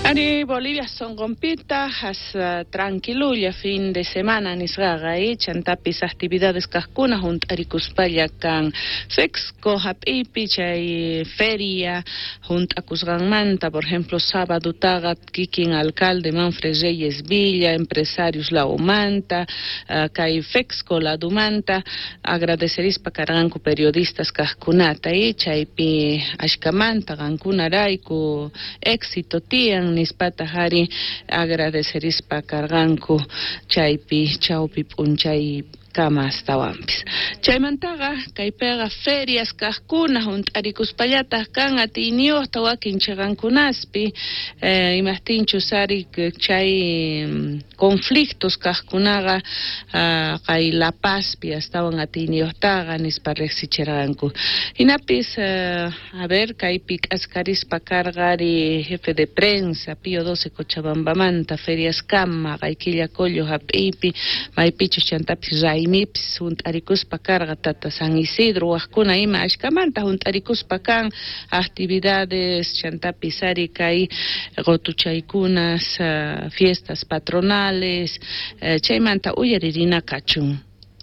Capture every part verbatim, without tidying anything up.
Ani Bolivia son compita, has uh, tranquilulla fin de semana nisgaga y chantapis actividades cascuna junto a Ricuspalla can Fexco, Hapipi, chay feria junto a Cusganmanta, por ejemplo, sábado tagat Kikin alcalde Manfred Reyes Villa, empresarios la Umanta, uh, cay Fexco la Dumanta, agradeceris pa caranco periodistas cascunata y chay pi ashkamanta gancuna raiku éxito tian nispata hari agradeceris pa carganku chaypi chawpi punchay kama stawampis. Chaymantaga kaypega ferias kahkuna junt Aricuspallata kan atinio tawakin chagankunaspi eh, imastinchu sarik chay conflictos kahkunaga uh, kay La Paz pi estaban atinio taga nisparexi cheranku. Inapis uh, a ver kaypik askaris pa cargari jefe de prensa Pío doce Cochabambamanta ferias kama kaykilla kollo hapipi maypichu chantapis ray Mips junt Arikuspa carga tata San Isidro Huascuna ima ashkamanta junt Arikuspa kan actividades chantapisari kai gotuchaykunas uh, fiestas patronales uh, chaymanta uyaririna kachun.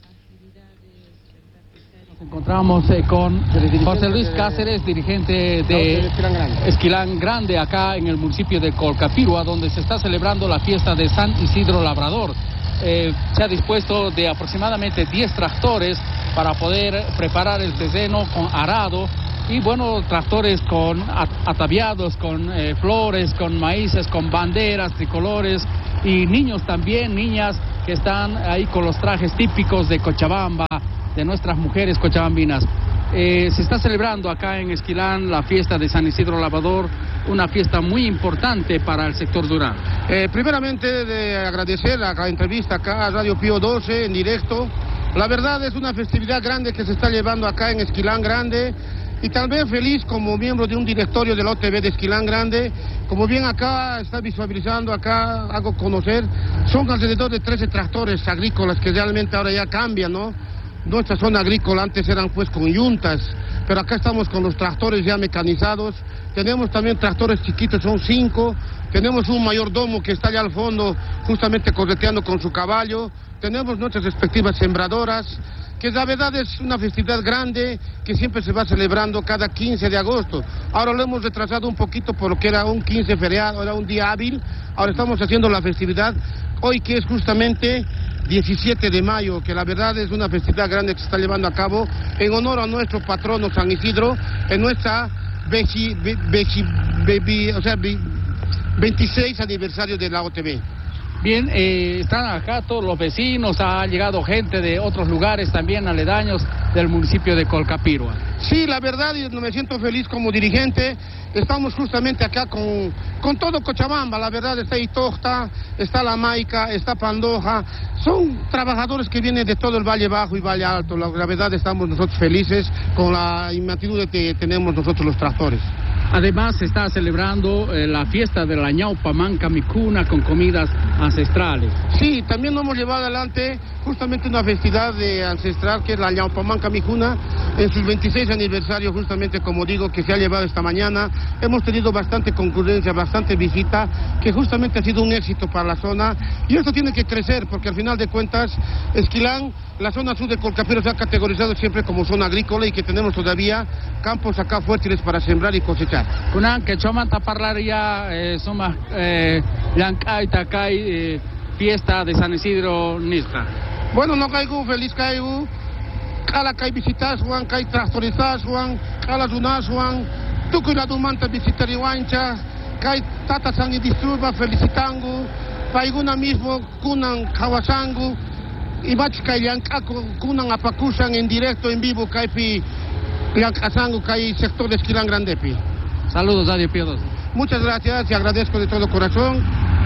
Nos encontramos eh, con José Luis Cáceres, dirigente de Esquilán Grande, acá en el municipio de Colcapirua, donde se está celebrando la fiesta de San Isidro Labrador. Eh, se ha dispuesto de aproximadamente diez tractores para poder preparar el terreno con arado y bueno, tractores con ataviados, con eh, flores, con maíces, con banderas, tricolores y niños también, niñas que están ahí con los trajes típicos de Cochabamba, de nuestras mujeres cochabambinas. Eh, se está celebrando acá en Esquilán la fiesta de San Isidro Labrador, una fiesta muy importante para el sector rural. Eh, primeramente de agradecer la, la entrevista acá a Radio Pío doce en directo. La verdad es una festividad grande que se está llevando acá en Esquilán Grande y también feliz como miembro de un directorio del O T B de Esquilán Grande. Como bien acá está visualizando, acá hago conocer, son alrededor de trece tractores agrícolas que realmente ahora ya cambian, ¿no? Nuestra zona agrícola antes eran pues con yuntas, pero acá estamos con los tractores ya mecanizados. Tenemos también tractores chiquitos, son cinco. Tenemos un mayordomo que está allá al fondo justamente correteando con su caballo. Tenemos nuestras respectivas sembradoras, que la verdad es una festividad grande que siempre se va celebrando cada quince de agosto. Ahora lo hemos retrasado un poquito por lo que era un quince feriado, era un día hábil. Ahora estamos haciendo la festividad hoy, que es justamente diecisiete de mayo, que la verdad es una festividad grande que se está llevando a cabo en honor a nuestro patrono San Isidro, en nuestra veci, veci, veci, o sea, veintiséis aniversario de la O T B. Bien, eh, están acá todos los vecinos, ha llegado gente de otros lugares también aledaños del municipio de Colcapirua. Sí, la verdad, me siento feliz como dirigente. Estamos justamente acá con, con todo Cochabamba, la verdad está Itosta, está La Maica, está Pandoja, son trabajadores que vienen de todo el Valle Bajo y Valle Alto. La, la verdad estamos nosotros felices con la inmatitud que tenemos nosotros los tractores. Además se está celebrando eh, la fiesta de la ñaupa manca micuna con comidas ancestrales. Sí, también hemos llevado adelante justamente una festividad de ancestral que es la ñaupa manca micuna en sus veintiséis aniversario, justamente como digo, que se ha llevado esta mañana. Hemos tenido bastante concurrencia, bastante visita, que justamente ha sido un éxito para la zona y esto tiene que crecer porque al final de cuentas Esquilán, la zona sur de Colcapirua se ha categorizado siempre como zona agrícola y que tenemos todavía campos acá fértiles para sembrar y cosechar. Kunan que chomanta parlaria eh, suma eh, yankay takay eh, fiesta de San Isidro Nisra. Bueno, no caigo feliz caigo. Kala kay visitas Juan, kay tractorizas Juan, kala zunas Juan, tukuy la dumanta visitari wancha, kay tata sangi disturba felicitangu, paiguna mismo kunan kawasangu, y mach kay yankako kunan apakusan en directo en vivo kay pi yankasangu kay sector de Esquilán Grande pi. Saludos, Radio Pío doce. Muchas gracias y agradezco de todo corazón.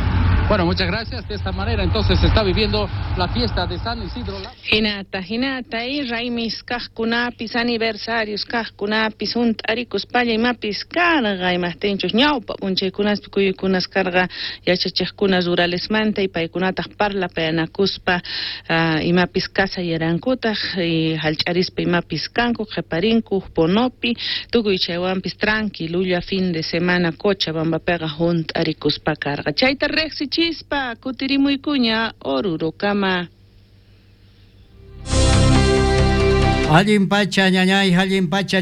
Bueno, muchas gracias. De esta manera entonces se está viviendo la fiesta de San Isidro. Hinata, hinata, y raimis kahkunapis aniversarios kahkunapis unt arikuspalla imapis carga imastenchos ñawpa punchaykunas kuyukunas carga yachachaqkunas ruralesmanta y paykunataq parla payanakuspa uh, imapis casa yarankutaq y hallch'arispa imapis kanku qhiparinku ponopi tukuy chaywanpis tranquilulla fin de semana Cochabambapiqa unt arikuspa carga chayta reqsi chispa kutirimuykuña Orurukama. Allin pacha ñañay, allin pacha